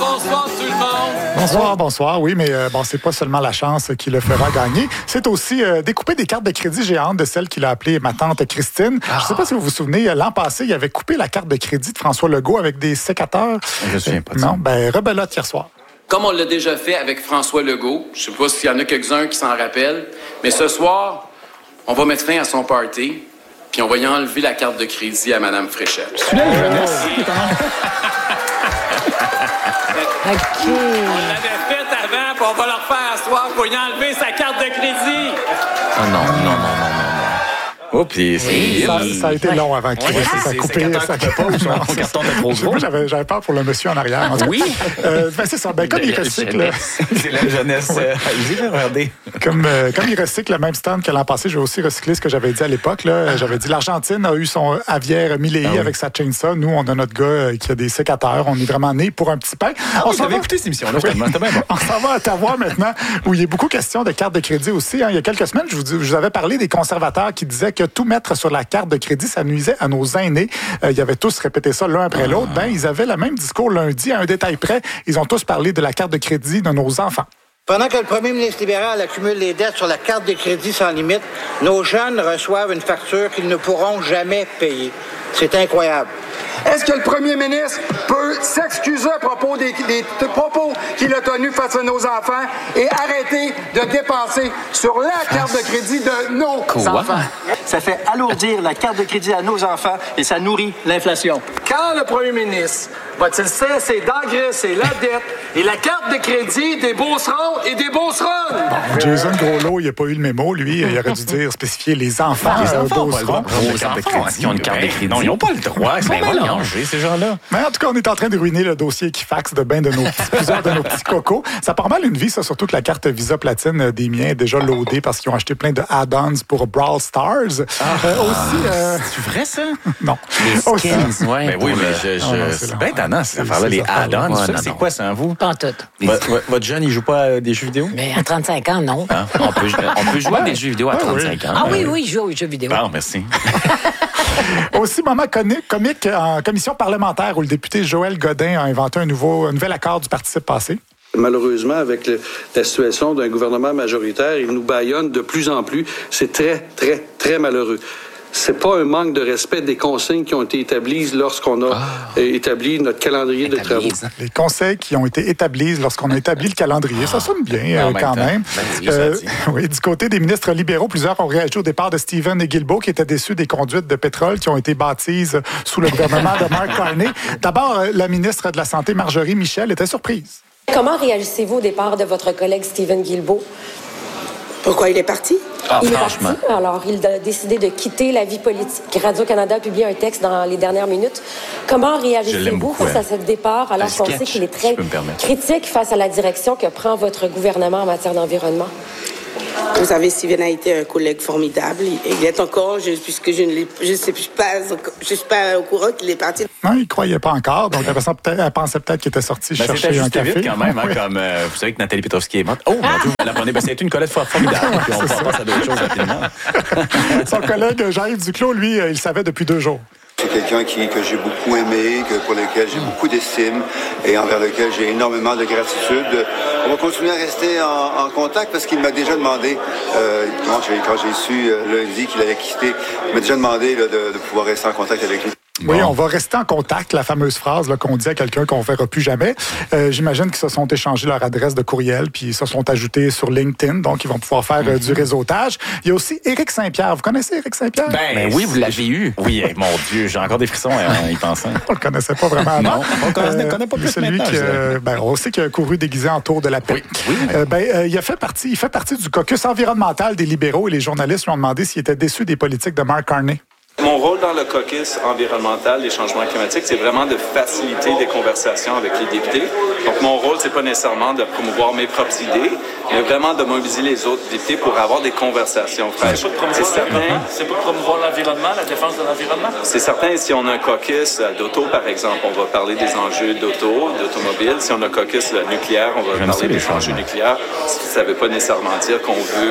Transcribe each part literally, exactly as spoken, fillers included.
bonsoir tout le monde. Bonsoir, bonsoir. Oui, mais euh, bon, c'est pas seulement la chance qui le fera gagner. C'est aussi euh, découper des cartes de crédit géantes de celle qu'il a appelée ma tante Christine. Ah. Je sais pas si vous vous souvenez, l'an passé, il avait coupé la carte de crédit de François Legault avec des sécateurs. Je me souviens pas de ça. Non, ben rebelote hier soir. Comme on l'a déjà fait avec François Legault, je sais pas s'il y en a quelques-uns qui s'en rappellent, mais ce soir, on va mettre fin à son party, puis on va y enlever la carte de crédit à Mme Fréchette. Je suis là, jeunesse. Okay. On l'avait fait avant, puis on va le refaire à soir pour y enlever sa carte de crédit. Oh non, non, non, non, non. Oh, puis oui, ça, ça a été long avant qu'il ouais, ça coupé. Ça pas ou son carton était trop gros. J'avais, j'avais peur pour le monsieur en arrière. En oui. Euh, ben c'est ça. Ben, comme il recycle... C'est la jeunesse. Euh, allez-y, regardez. Comme, euh, comme il recycle le même stand que l'an passé, je vais aussi recycler ce que j'avais dit à l'époque. Là. J'avais dit l'Argentine a eu son aviaire Milley ah oui. avec sa chainsaw. Nous, on a notre gars qui a des sécateurs. On est vraiment né pour un petit pain. Ah, on oui, s'en va écouté cette émission-là. Oui. Bien bon. On s'en va à Ottawa maintenant, où il y a beaucoup question de cartes de crédit aussi. Hein. Il y a quelques semaines, je vous, je vous avais parlé des conservateurs qui disaient que tout mettre sur la carte de crédit, ça nuisait à nos aînés. Euh, ils avaient tous répété ça l'un après l'autre. Ben, ils avaient le même discours lundi, à un détail près. Ils ont tous parlé de la carte de crédit de nos enfants. Pendant que le premier ministre libéral accumule les dettes sur la carte de crédit sans limite, nos jeunes reçoivent une facture qu'ils ne pourront jamais payer. C'est incroyable. Est-ce que le premier ministre peut s'excuser à propos des, des, des propos qu'il a tenus face à nos enfants et arrêter de dépenser sur la carte de crédit de nos Quoi? enfants? Ça fait alourdir la carte de crédit à nos enfants et ça nourrit l'inflation. Quand le premier ministre va-t-il cesser d'engraisser la dette et la carte de crédit des beaucerons et des beauceronnes? Bon, Jason Groslo, il n'a pas eu le mémo, lui. Il aurait dû dire, spécifier les enfants. Les enfants euh, ont pas le droit de carte de crédit. Ils ont une carte de crédit. Non, ils n'ont pas le droit. Ils sont mélangés, ces gens-là. Mais en tout cas, on est en train de ruiner le dossier Equifax de ben de nos petits, plusieurs de nos petits cocos. Ça part mal une vie, ça, surtout que la carte Visa Platine des miens est déjà loadée parce qu'ils ont acheté plein de add-ons pour Brawl Stars. Ah, euh, aussi, euh... c'est vrai, ça? Non. Les skins, aussi... ouais. Mais oui, mais je, je... Oh, non, c'est, c'est bien tannant, ces affaires-là, les add-ons. Ouais, c'est quoi, ça, vous? Pas en tout. Votre, votre jeune, il joue pas à des jeux vidéo? Mais à trente-cinq ans, non. Hein? On peut, on peut jouer ouais. à des jeux vidéo à trente-cinq oui. ans. Ah oui, oui, je joue aux jeux vidéo. Bon, merci. Aussi, moment comique en commission parlementaire où le député Joël Godin a inventé un, nouveau, un nouvel accord du participe passé. Malheureusement, avec le, la situation d'un gouvernement majoritaire, il nous bâillonne de plus en plus. C'est très, très, très malheureux. C'est pas un manque de respect des consignes qui ont été établies lorsqu'on a ah. établi notre calendrier de travaux. Les conseils qui ont été établis lorsqu'on a établi le calendrier, ça sonne bien euh, quand même. Ben, euh, oui, du côté des ministres libéraux, plusieurs ont réagi au départ de Stephen Guilbeault qui étaient déçus des conduites de pétrole qui ont été bâties sous le gouvernement de Mark Carney. D'abord, la ministre de la Santé, Marjorie Michel, était surprise. Comment réagissez-vous au départ de votre collègue Stephen Guilbeault? Pourquoi il est parti? Ah, il franchement. est parti, alors il a décidé de quitter la vie politique. Radio-Canada a publié un texte dans les dernières minutes. Comment réagissez-vous face à ce départ, alors qu'on sait qu'il est très critique face à la direction que prend votre gouvernement en matière d'environnement? Vous savez, Steven a été un collègue formidable. Il est encore, je, puisque je ne l'ai, je sais pas, je suis pas au courant qu'il est parti. Non, il croyait pas encore. Donc, elle pensait peut-être, elle pensait peut-être qu'il était sorti ben, chercher un café. Vite quand même, hein, oui. comme euh, vous savez que Nathalie Petrovski est morte. Oh, mon Dieu, elle apprenait, ben, c'était une collègue formidable. Puis on passe à d'autres choses rapidement. Son collègue Jean-Yves Duclos, lui, il le savait depuis deux jours. C'est quelqu'un qui, que j'ai beaucoup aimé, que, pour lequel j'ai beaucoup d'estime et envers lequel j'ai énormément de gratitude. On va continuer à rester en, en contact parce qu'il m'a déjà demandé, euh, quand, j'ai, quand j'ai su euh, lundi qu'il allait quitter, il m'a déjà demandé là, de, de pouvoir rester en contact avec lui. Oui, bon. On va rester en contact, la fameuse phrase là, qu'on dit à quelqu'un qu'on ne verra plus jamais. Euh, j'imagine qu'ils se sont échangés leur adresse de courriel, puis ils se sont ajoutés sur LinkedIn, donc ils vont pouvoir faire euh, du réseautage. Il y a aussi Éric Saint-Pierre. Vous connaissez Éric Saint-Pierre? Ben, ben oui, vous l'avez eu. Oui, mon Dieu, j'ai encore des frissons en y pensant. On le connaissait pas vraiment avant. Non, on ne connaît, euh, connaît pas plus celui maintenant. Qui, euh, ben, on sait qu'il a couru déguisé en tour de la paix. Oui, oui. Euh, ben, euh, il, a fait partie, il fait partie du caucus environnemental des libéraux et les journalistes lui ont demandé s'il était déçu des politiques de Mark Carney. Mon rôle dans le caucus environnemental des changements climatiques, c'est vraiment de faciliter des conversations avec les députés. Donc, mon rôle, c'est pas nécessairement de promouvoir mes propres idées, mais vraiment de mobiliser les autres députés pour avoir des conversations fraîches. C'est pas de promouvoir, c'est certain, c'est pas de promouvoir l'environnement, la défense de l'environnement? C'est certain. Si on a un caucus d'auto, par exemple, on va parler des enjeux d'auto, d'automobile. Si on a un caucus nucléaire, on va J'aime parler des enjeux nucléaires. Ça ne veut pas nécessairement dire qu'on veut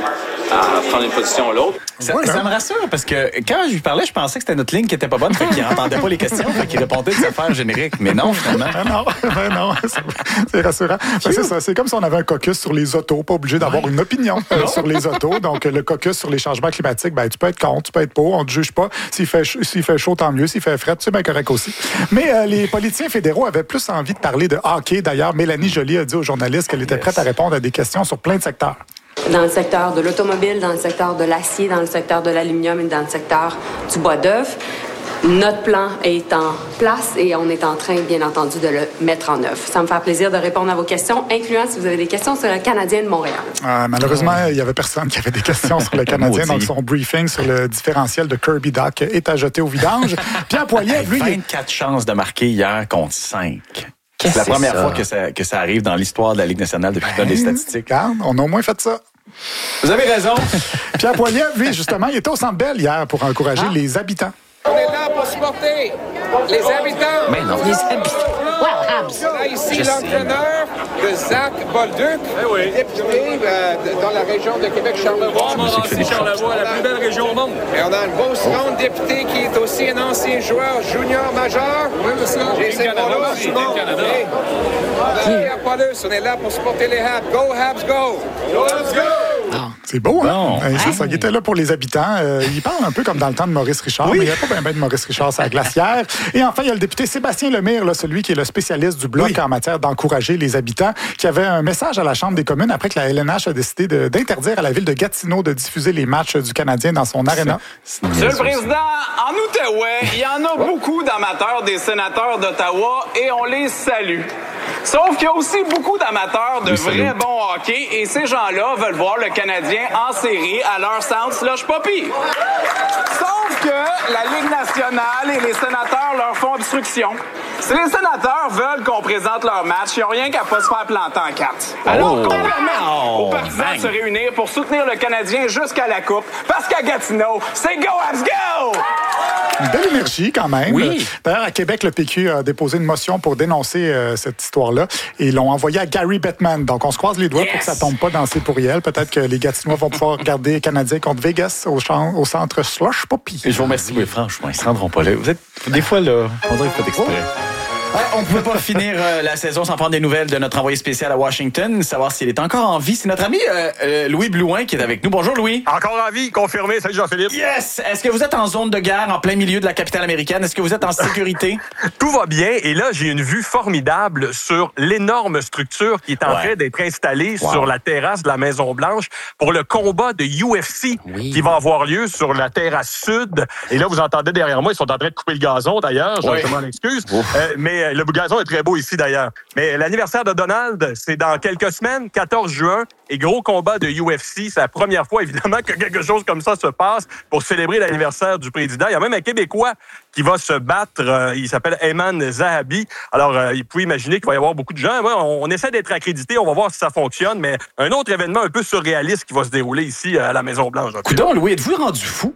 à prendre une position ou l'autre. Ça, ouais, ça me rassure, parce que quand je lui parlais, je pensais que c'était notre ligne qui était pas bonne, fait qu'il n'entendait pas les questions, fait qu'il répondait des affaires génériques. Mais non, finalement. Ben non, ben non, c'est, c'est rassurant. Ben c'est ça, c'est comme si on avait un caucus sur les autos, pas obligé d'avoir ouais. une opinion euh, sur les autos. Donc, le caucus sur les changements climatiques, ben tu peux être contre, tu peux être pour, on te juge pas. S'il fait, s'il fait chaud, tant mieux. S'il fait frais, c'est bien correct aussi. Mais euh, les politiciens fédéraux avaient plus envie de parler de hockey. D'ailleurs, Mélanie Joly a dit aux journalistes qu'elle était yes. prête à répondre à des questions sur plein de secteurs. Dans le secteur de l'automobile, dans le secteur de l'acier, dans le secteur de l'aluminium et dans le secteur du bois d'œuvre. Notre plan est en place et on est en train, bien entendu, de le mettre en œuvre. Ça me fait plaisir de répondre à vos questions, incluant si vous avez des questions sur le Canadien de Montréal. Euh, malheureusement, il n'y avait personne qui avait des questions sur le Canadien, donc son briefing sur le différentiel de Kirby Dach est à jeter au vidange. Pierre Poilievre, lui... vingt-quatre chances de marquer hier contre cinq. C'est la première ça? fois que ça, que ça arrive dans l'histoire de la Ligue nationale depuis ben, les statistiques. Regarde, on a au moins fait ça. Vous avez raison. Pierre Poilievre, lui, justement, il était au Centre Bell hier pour encourager ah. les habitants. On est là pour supporter les habitants. Mais non, les habitants. Well, Habs. On a ici Je l'entraîneur sais. de Zach Bolduc, eh oui. député euh, dans la région de Québec-Charlevoix. Charlevoix, la plus belle région au monde. Et on a une grosse ronde député qui est aussi un ancien joueur junior majeur. Oui, monsieur. J'ai cette Canada aussi. Canada. Hey. On a Pierre Paulus, on est là pour supporter les Habs. Go, Habs, go! Go, Habs, go! Ah, c'est beau, hein? Bon. Ben, c'est ça. Il était là pour les habitants. Euh, il parle un peu comme dans le temps de Maurice Richard, oui. mais il n'y a pas bien ben de Maurice Richard sur la glacière. Et enfin, il y a le député Sébastien Lemire, là, celui qui est le spécialiste du Bloc oui. en matière d'encourager les habitants, qui avait un message à la Chambre des communes après que la L N H a décidé de, d'interdire à la ville de Gatineau de diffuser les matchs du Canadien dans son aréna. Monsieur le Président, en Outaouais, il y en a beaucoup d'amateurs des sénateurs d'Ottawa et on les salue. Sauf qu'il y a aussi beaucoup d'amateurs de vrais bons hockey et ces gens-là veulent voir le Canadien en série à leur centre slush poppy. Sauf que la Ligue nationale et les sénateurs leur font obstruction. Si les sénateurs veulent qu'on présente leur match, ils n'ont rien qu'à pas se faire planter en quatre. Alors oh. qu'on permet aux partisans de se réunir pour soutenir le Canadien jusqu'à la Coupe, parce qu'à Gatineau, c'est Go Habs Go! Une belle énergie quand même. Oui. D'ailleurs, à Québec, le P Q a déposé une motion pour dénoncer euh, cette histoire-là et ils l'ont envoyée à Gary Bettman. Donc, on se croise les doigts yes. pour que ça tombe pas dans ses pourriels. Peut-être que les Gatinois vont pouvoir regarder les Canadiens contre Vegas au, champ, au centre Slush Poppy. Et je vous remercie, mais franchement, ils se rendront pas là. Vous êtes des fois là, on dirait que vous faites exprès. Oh. Ouais, on ne pouvait pas finir euh, la saison sans prendre des nouvelles de notre envoyé spécial à Washington, savoir s'il est encore en vie. C'est notre ami euh, euh, Louis Blouin qui est avec nous. Bonjour Louis. Encore en vie, confirmé. Salut Jean-Philippe. Yes! Est-ce que vous êtes en zone de guerre en plein milieu de la capitale américaine? Est-ce que vous êtes en sécurité? Tout va bien. Et là, j'ai une vue formidable sur l'énorme structure qui est en ouais. train d'être installée wow. sur la terrasse de la Maison-Blanche pour le combat de U F C oui. qui va avoir lieu sur la terrasse sud. Et là, vous entendez derrière moi, ils sont en train de couper le gazon d'ailleurs. Ouais. Je m'en excuse. Euh, mais le gazon est très beau ici d'ailleurs. Mais l'anniversaire de Donald, c'est dans quelques semaines, quatorze juin, et gros combat de U F C. C'est la première fois, évidemment, que quelque chose comme ça se passe pour célébrer l'anniversaire du président. Il y a même un Québécois qui va se battre. Euh, il s'appelle Ayman Zahabi. Alors, euh, il peut imaginer qu'il va y avoir beaucoup de gens. Ouais, on, on essaie d'être accrédité. On va voir si ça fonctionne. Mais un autre événement un peu surréaliste qui va se dérouler ici à la Maison-Blanche. Coudon, Louis, êtes-vous rendu fou?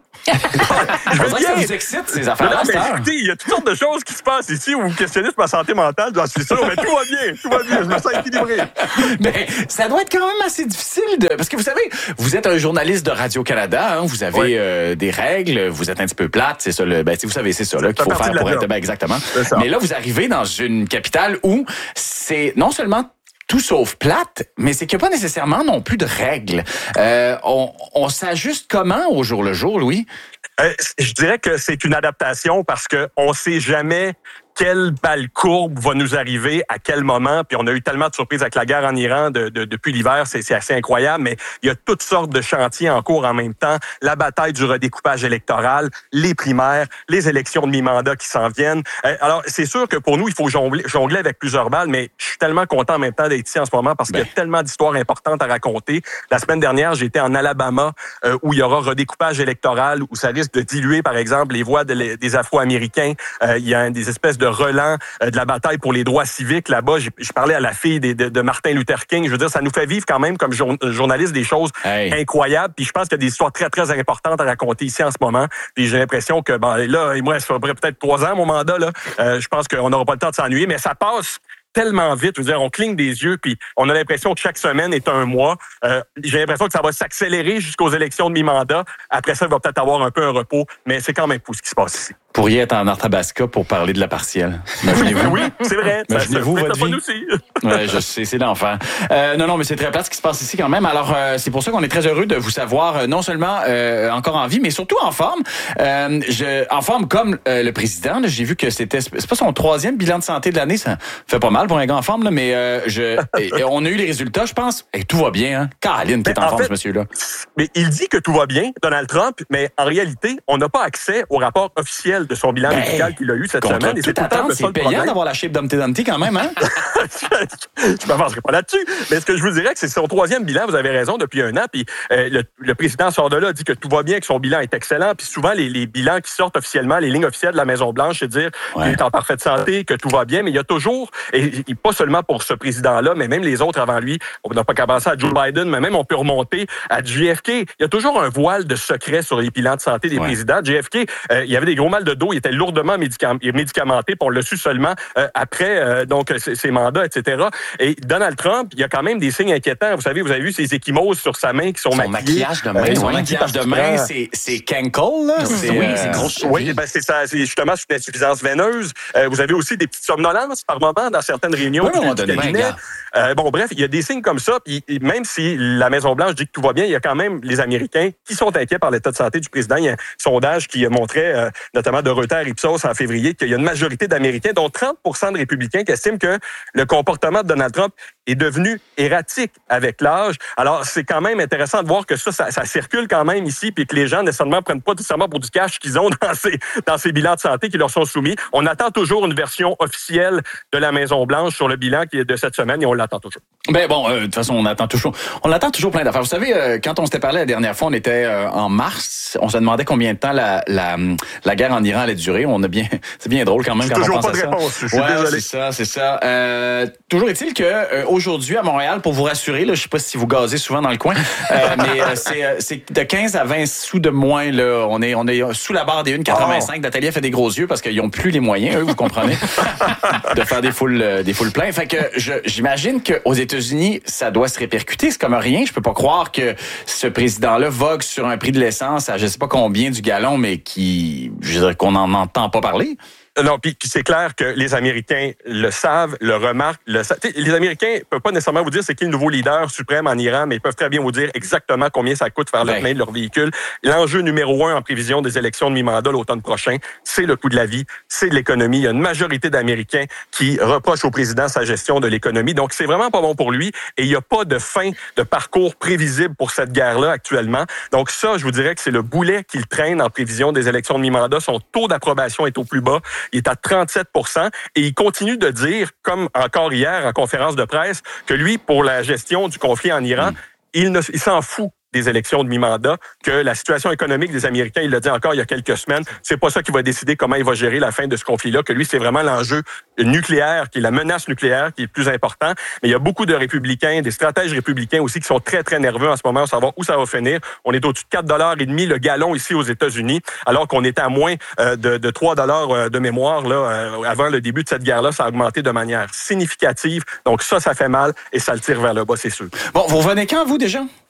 Je veux dire, ça vous excite, ces affaires-là. Écoutez, il y a toutes sortes de choses qui se passent ici où vous questionnez sur ma santé mentale, j'en suis sûr, mais tout va bien, tout va bien, je me sens équilibré. Mais ça doit être quand même assez difficile, de... parce que vous savez, vous êtes un journaliste de Radio-Canada, hein, vous avez oui. euh, des règles, vous êtes un petit peu plate, c'est ça, le... ben, vous savez, c'est ça là, qu'il faut faire pour être... Ben, exactement. Mais là, vous arrivez dans une capitale où c'est non seulement tout sauf plate, mais c'est qu'il n'y a pas nécessairement non plus de règles. Euh, on, on s'ajuste comment au jour le jour, Louis? Euh, je dirais que c'est une adaptation parce que on sait jamais quelle balle courbe va nous arriver, à quel moment. Puis on a eu tellement de surprises avec la guerre en Iran de, de, depuis l'hiver, c'est, c'est assez incroyable. Mais il y a toutes sortes de chantiers en cours en même temps. La bataille du redécoupage électoral, les primaires, les élections de mi-mandat qui s'en viennent. Euh, alors, c'est sûr que pour nous, il faut jongler, jongler avec plusieurs balles, mais je suis tellement content en même temps d'être ici en ce moment parce ben. qu'il y a tellement d'histoires importantes à raconter. La semaine dernière, j'étais en Alabama euh, où il y aura redécoupage électoral, où ça risque de diluer, par exemple, les voix de, des Afro-Américains. Euh, il y a des espèces de de relents euh, de la bataille pour les droits civiques là-bas. J'ai, je parlais à la fille de, de, de Martin Luther King. Je veux dire, ça nous fait vivre quand même comme jour, journalistes des choses hey. incroyables. Puis je pense qu'il y a des histoires très, très importantes à raconter ici en ce moment. Puis j'ai l'impression que, bon, là, il me reste peut-être trois ans, mon mandat, là. Euh, je pense qu'on n'aura pas le temps de s'ennuyer, mais ça passe tellement vite. Je veux dire, on cligne des yeux, puis on a l'impression que chaque semaine est un mois. Euh, j'ai l'impression que ça va s'accélérer jusqu'aux élections de mi-mandat. Après ça, il va peut-être avoir un peu un repos, mais c'est quand même fou ce qui se passe ici. Vous pourriez être en Arthabasca pour parler de la partielle. Imaginez-vous. Oui, c'est vrai. Imaginez-vous votre vie. Aussi. Ouais, je sais, c'est l'enfer. Euh, non, non, mais c'est très plate ce qui se passe ici quand même. Alors, euh, c'est pour ça qu'on est très heureux de vous savoir euh, non seulement euh, encore en vie, mais surtout en forme. Euh, je, en forme comme euh, le président. Là, j'ai vu que c'était, c'est pas son troisième bilan de santé de l'année. Ça fait pas mal pour un gars en forme, là, mais euh, je, et, et on a eu les résultats, je pense. Et tout va bien, hein. Caroline, qui est en, en forme, fait, ce monsieur-là. Mais il dit que tout va bien, Donald Trump, mais en réalité, on n'a pas accès au rapport officiel de son bilan ben, médical qu'il a eu cette semaine. Et c'est attendre, c'est payant d'avoir la shape d'Humpty Dumpty quand même, hein? Je ne m'avancerai pas là-dessus. Mais ce que je vous dirais, que c'est son troisième bilan, vous avez raison, depuis un an. Puis euh, le, le président sort de là, dit que tout va bien, que son bilan est excellent. Puis souvent, les, les bilans qui sortent officiellement, les lignes officielles de la Maison-Blanche, c'est de dire ouais. qu'il est en parfaite santé, que tout va bien. Mais il y a toujours, et, et pas seulement pour ce président-là, mais même les autres avant lui, on n'a pas qu'à penser à Joe Biden, mais même on peut remonter à J F K. Il y a toujours un voile de secret sur les bilans de santé des ouais. présidents. J F K, euh, il y avait des gros mal de dos, il était lourdement médicam- médicamenté, puis on l'a su seulement euh, après euh, donc ses, ses mandats, et cetera. Et Donald Trump, il y a quand même des signes inquiétants. Vous savez, vous avez vu ces échymoses sur sa main qui sont son maquillées. Maquillage de main, euh, son maquillage de main, c'est, c'est Cankle, là. C'est, oui, euh, c'est grosse. Oui, ben c'est ça, c'est justement sur une insuffisance veineuse. Euh, vous avez aussi des petites somnolences par moment dans certaines réunions oui, du, du cabinet. Euh, bon, bref, il y a des signes comme ça. Puis même si la Maison-Blanche dit que tout va bien, il y a quand même les Américains qui sont inquiets par l'état de santé du président. Il y a un sondage qui montrait, euh, notamment de Reuters Ipsos en février, qu'il y a une majorité d'Américains, dont trente pour cent de républicains, qui estiment que le comportement de Donald Trump est devenu erratique avec l'âge. Alors, c'est quand même intéressant de voir que ça, ça, ça circule quand même ici, puis que les gens nécessairement prennent pas nécessairement pour du cash qu'ils ont dans ces, dans ces bilans de santé qui leur sont soumis. On attend toujours une version officielle de la Maison-Blanche sur le bilan qui est de cette semaine, et on l'attend toujours. Ben bon, euh, de toute façon, on attend toujours, on attend toujours plein d'affaires. Vous savez, euh, quand on s'était parlé la dernière fois, on était euh, en mars, on se demandait combien de temps la, la, la guerre en Iran allait durer. On a bien, c'est bien drôle quand même quand toujours on pense pas de à réponse. Ça. Je suis ouais, désolé. C'est ça, c'est ça. Euh, toujours est-il que euh, aujourd'hui à Montréal, pour vous rassurer, là, je sais pas si vous gazez souvent dans le coin, euh, mais euh, c'est, euh, c'est de quinze à vingt sous de moins là. On est, on est sous la barre des un virgule quatre-vingt-cinq. Oh. Nathalie a fait des gros yeux parce qu'ils ont plus les moyens, eux, vous comprenez, de faire des foules, euh, des foules pleins. Fait que je, j'imagine qu'aux États-Unis, ça doit se répercuter. C'est comme rien. Je peux pas croire que ce président-là vogue sur un prix de l'essence à je sais pas combien du gallon, mais qui, je veux dire, qu'on n'en entend pas parler. Non, puis c'est clair que les Américains le savent, le remarquent. Le sa... Les Américains peuvent pas nécessairement vous dire c'est qui le nouveau leader suprême en Iran, mais ils peuvent très bien vous dire exactement combien ça coûte faire le plein de leur véhicule. L'enjeu numéro un en prévision des élections de mi-mandat l'automne prochain, c'est le coût de la vie, c'est l'économie. Il y a une majorité d'Américains qui reprochent au président sa gestion de l'économie. Donc, c'est vraiment pas bon pour lui. Et il n'y a pas de fin de parcours prévisible pour cette guerre-là actuellement. Donc ça, je vous dirais que c'est le boulet qu'il traîne en prévision des élections de mi-mandat. Son taux d'approbation est au plus bas. Il est à trente-sept pour cent et il continue de dire, comme encore hier en conférence de presse, que lui, pour la gestion du conflit en Iran, mmh. il, ne, il s'en fout des élections de mi-mandat, que la situation économique des Américains, il l'a dit encore il y a quelques semaines, c'est pas ça qui va décider comment il va gérer la fin de ce conflit-là, que lui, c'est vraiment l'enjeu nucléaire, qui est la menace nucléaire, qui est le plus important. Mais il y a beaucoup de républicains, des stratèges républicains aussi, qui sont très, très nerveux en ce moment, à savoir où ça va finir. On est au-dessus de quatre dollars et demi le gallon ici aux États-Unis, alors qu'on était à moins euh, de, de trois dollars de mémoire là, euh, avant le début de cette guerre-là. Ça a augmenté de manière significative. Donc ça, ça fait mal et ça le tire vers le bas, c'est sûr. Bon, vous revenez quand, vous, déjà?